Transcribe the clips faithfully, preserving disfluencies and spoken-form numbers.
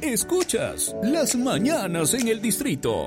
Escuchas Las Mañanas en el Distrito.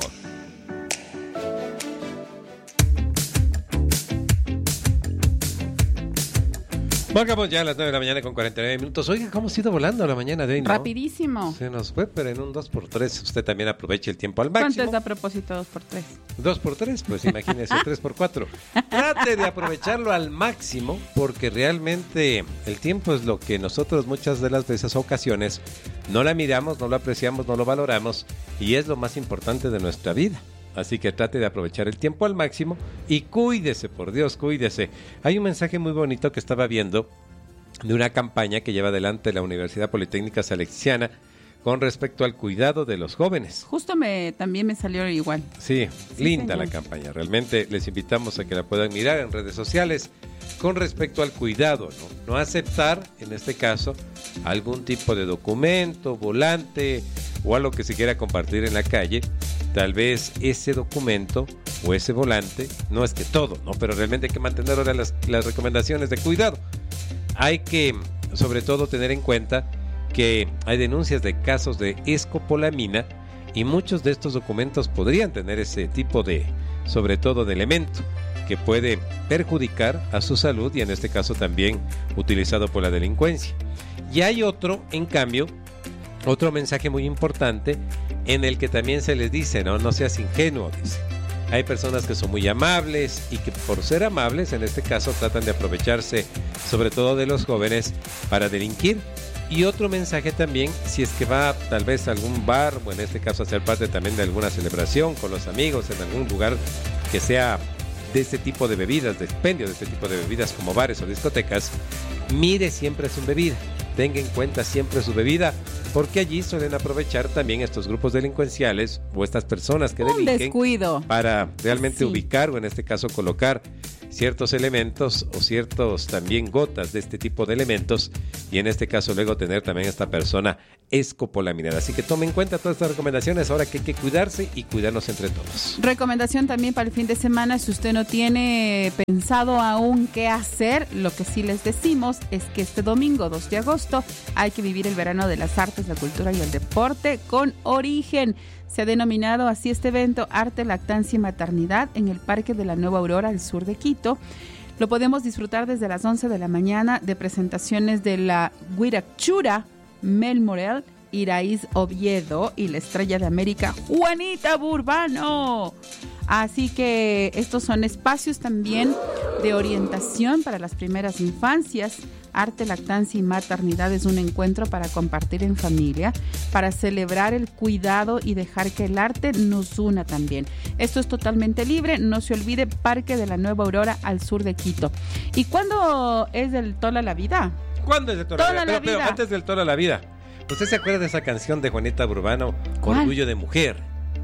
Marcamos ya a las nueve de la mañana con cuarenta y nueve minutos. Oiga, ¿cómo ha ido volando la mañana de hoy, no? Rapidísimo. Se nos fue, pero en un dos por tres usted también aproveche el tiempo al máximo. ¿Cuánto es a propósito dos por tres? dos por tres, pues imagínese, tres por cuatro. Trate de aprovecharlo al máximo, porque realmente el tiempo es lo que nosotros muchas de las veces, ocasiones, no la miramos, no lo apreciamos, no lo valoramos, y es lo más importante de nuestra vida. Así que trate de aprovechar el tiempo al máximo y cuídese, por Dios, cuídese. Hay un mensaje muy bonito que estaba viendo de una campaña que lleva adelante la Universidad Politécnica Salesiana con respecto al cuidado de los jóvenes. Justo me también me salió igual. Sí, sí linda señor. La campaña. Realmente les invitamos a que la puedan mirar en redes sociales con respecto al cuidado, ¿no? No aceptar, en este caso, algún tipo de documento, volante o algo que se quiera compartir en la calle. Tal vez ese documento o ese volante, no es que todo, ¿no? Pero realmente hay que mantener ahora las, las recomendaciones de cuidado. Hay que, sobre todo, tener en cuenta que hay denuncias de casos de escopolamina y muchos de estos documentos podrían tener ese tipo de, sobre todo, de elemento que puede perjudicar a su salud y en este caso también utilizado por la delincuencia. Y hay otro, en cambio, otro mensaje muy importante en el que también se les dice, no, no seas ingenuo, dice. Hay personas que son muy amables y que por ser amables, en este caso, tratan de aprovecharse sobre todo de los jóvenes para delinquir. Y otro mensaje también, si es que va tal vez a algún bar o en este caso a ser parte también de alguna celebración con los amigos en algún lugar que sea de este tipo de bebidas, de expendio de este tipo de bebidas como bares o discotecas, mire siempre su bebida. Tenga en cuenta siempre su bebida, porque allí suelen aprovechar también estos grupos delincuenciales o estas personas que Un delinquen descuido. para realmente Sí. ubicar o en este caso colocar ciertos elementos o ciertos también gotas de este tipo de elementos y en este caso luego tener también esta persona escopolaminada. Así que tome en cuenta todas estas recomendaciones ahora que hay que cuidarse y cuidarnos entre todos. Recomendación también para el fin de semana, si usted no tiene pensado aún qué hacer, lo que sí les decimos es que este domingo dos de agosto hay que vivir el verano de las artes, la cultura y el deporte con origen. Se ha denominado así este evento Arte, Lactancia y Maternidad en el Parque de la Nueva Aurora al sur de Quito. Lo podemos disfrutar desde las once de la mañana de presentaciones de la Huirachura, Mel Morel, Iraíz Oviedo y la estrella de América, Juanita Burbano. Así que estos son espacios también de orientación para las primeras infancias. Arte, Lactancia y Maternidad es un encuentro para compartir en familia, para celebrar el cuidado y dejar que el arte nos una también. Esto es totalmente libre, no se olvide, Parque de la Nueva Aurora al sur de Quito. ¿Y cuándo es el Tola la Vida? ¿Cuándo es el Tola, Tola la Vida? la Pero, pero vida. antes del Tola la Vida, ¿usted se acuerda de esa canción de Juanita Burbano, ¿Cuál? Orgullo de Mujer?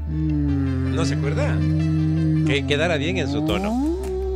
Mm, ¿No se acuerda? Que quedara bien en su tono.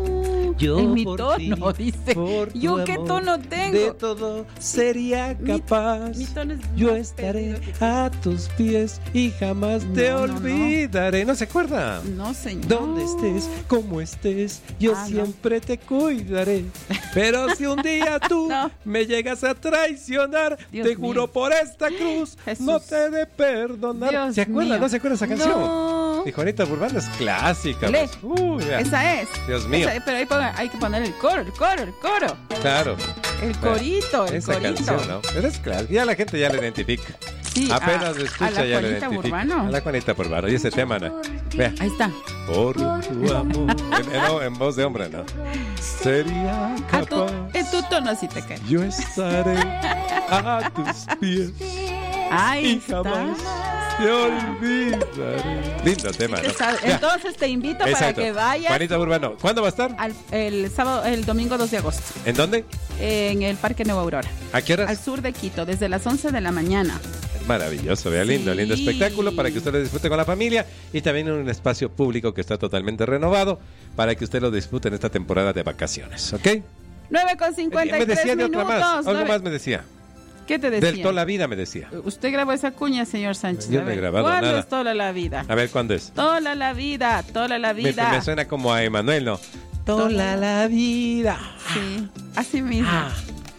Yo en mi por tono, ti, dice. por tu ¿Yo qué amor, tono tengo? De todo sería Mi- capaz. mi tono es Yo más estaré perdido que- a tus pies y jamás te No, no, no. olvidaré. ¿No se acuerda? No, señor. Donde estés, como estés, yo Ah, no. siempre te cuidaré. Pero si un día tú No. me llegas a traicionar, Dios te juro mío. por esta cruz, Jesús. no te he de perdonar. Dios ¿Se acuerda? mío. ¿No se acuerda esa canción? No. Y Juanita Burbano es clásica. Le. pues. Uy, ya. Esa es. Dios mío. Esa- pero hay, ponga- hay que poner el coro, el coro, el coro. Claro. El Bueno, corito, el esa corito. canción, ¿no? Pero es clásica. Ya la gente ya la identifica. Sí, Apenas a, lo escucha a la ya la Juanita identifica. Burbano. A la Juanita Burbano. Y ese tema, ¿no? Vea. Ahí está. Por tu amor. En, en- no, en voz de hombre, ¿no? Sería A tu, capaz. en tu tono así te cae. Yo estaré a tus pies Ahí y está. jamás te olvidaré. Lindo tema, ¿no? Esa- Ya. Entonces te invito para Exacto. que vayas Juanita Burbano. ¿Cuándo va a estar? al, el sábado, el domingo dos de agosto, ¿En dónde? en el Parque Nueva Aurora, ¿A qué horas? al sur de Quito, desde las once de la mañana. Maravilloso, vea, lindo, Sí. lindo espectáculo para que usted lo disfrute con la familia y también en un espacio público que está totalmente renovado para que usted lo disfrute en esta temporada de vacaciones, ¿ok? nueve con cincuenta y me tres decía de otra minutos. más, algo nueve- más me decía. ¿Qué te decía? Del Tola la Vida me decía. Usted grabó esa cuña, señor Sánchez. Yo A no he ver, grabado ¿cuándo nada. es Tola la Vida? A ver, ¿cuándo es? Tola la vida, tola la Me, vida. me suena como a Emanuel, ¿no? Tola la vida. Sí, así mismo. Ah,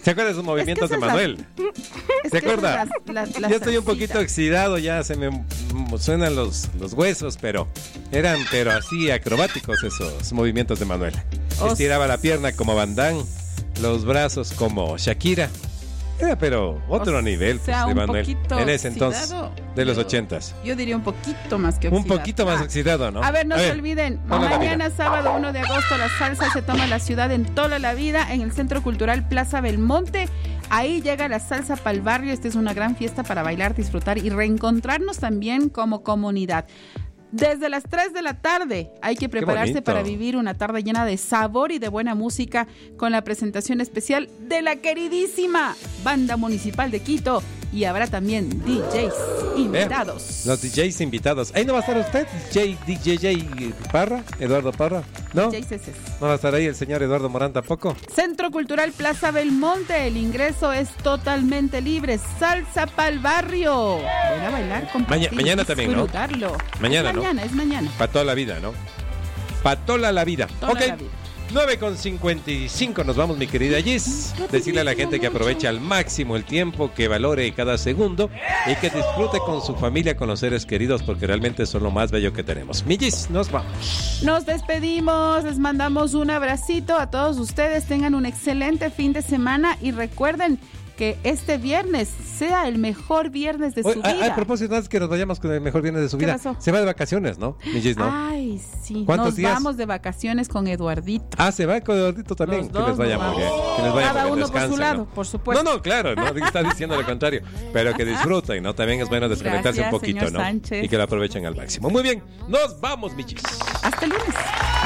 ¿Se acuerdan de sus movimientos es que de Manuel? Es ¿Se que acuerda? las- las- las Yo estoy un poquito salsitas. oxidado, ya se me mm, suenan los, los huesos, pero eran pero así acrobáticos esos movimientos de Manuel. O Estiraba la pierna como Van Damme, los brazos como Shakira. Era pero otro O nivel pues, sea, de un Manuel poquito en ese entonces, oxidado. de los Yo- ochentas. Yo diría un poquito más que Un oxidado. poquito más Ah. oxidado, ¿no? A ver, no se olviden, Tola la mañana vida. sábado uno de agosto la salsa se toma la ciudad en toda la vida en el Centro Cultural Plaza Belmonte. Ahí llega la salsa pa'l barrio. Esta es una gran fiesta para bailar, disfrutar y reencontrarnos también como comunidad. Desde las tres de la tarde hay que prepararse bonito. para vivir una tarde llena de sabor y de buena música con la presentación especial de la queridísima Banda Municipal de Quito, y habrá también D Js invitados. Los D Js invitados. Ahí no va a estar usted, J, D J Parra, Eduardo Parra, ¿no? D Js es ese. No va a estar ahí el señor Eduardo Morán tampoco. Centro Cultural Plaza Belmonte, el ingreso es totalmente libre. Salsa pa'l barrio. Ven a bailar, compartir, Maña- mañana también, ¿no? disfrutarlo. Mañana, es ¿no? mañana, es mañana. Para toda la vida, ¿no? Para toda la vida. Toda Ok. la vida. nueve con cincuenta y cinco nos vamos, mi querida Gis. Decirle a la gente que aproveche al máximo el tiempo, que valore cada segundo y que disfrute con su familia, con los seres queridos, porque realmente son lo más bello que tenemos. Mi Gis, nos vamos. Nos despedimos, les mandamos un abracito a todos ustedes. Tengan un excelente fin de semana y recuerden que este viernes sea el mejor viernes de Oye, su a, vida. a propósito, antes que nos vayamos con el mejor viernes de su ¿Qué vida, pasó? se va de vacaciones, ¿no? Mi Gis, ¿no? Ay, sí. ¿Cuántos Nos días? vamos de vacaciones con Eduardito. Ah, se va con Eduardito también. Los Que dos les vaya nos muy bien. vamos. Que les vaya Cada muy bien. uno por su Descansen, lado, ¿no? por supuesto. No, no, claro, no está diciendo lo contrario. Pero que disfruten, ¿no? También es bueno desconectarse Gracias, un poquito, señor ¿no? Sánchez. Y que lo aprovechen al máximo. Muy bien, nos vamos, Michis. Hasta el lunes.